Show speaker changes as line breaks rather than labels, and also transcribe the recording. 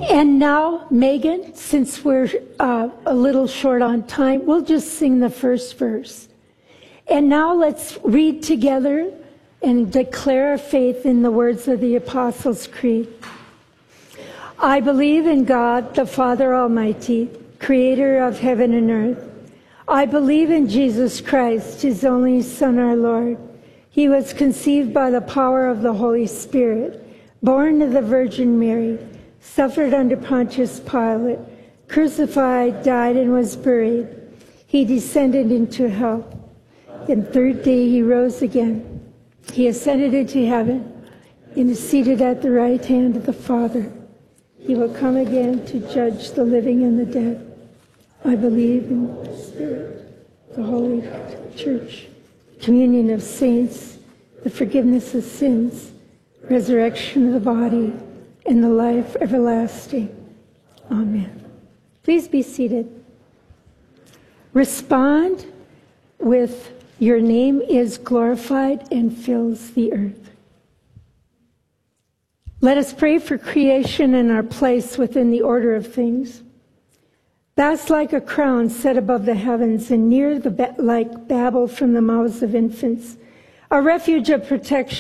And now, Megan, since we're a little short on time, we'll just sing the first verse. And now let's read together and declare our faith in the words of the Apostles' Creed. I believe in God, the Father Almighty, creator of heaven and earth. I believe in Jesus Christ, his only Son, our Lord. He was conceived by the power of the Holy Spirit, born of the Virgin Mary, suffered under Pontius Pilate, crucified, died, and was buried. He descended into hell. And the third day he rose again. He ascended into heaven and is seated at the right hand of the Father. He will come again to judge the living and the dead. I believe in the Spirit, the Holy Church, communion of saints, the forgiveness of sins, resurrection of the body, and the life everlasting. Amen. Please be seated. Respond with, your name is glorified and fills the earth. Let us pray for creation and our place within the order of things. Vast like a crown set above the heavens, and near like Babel from the mouths of infants, a refuge of protection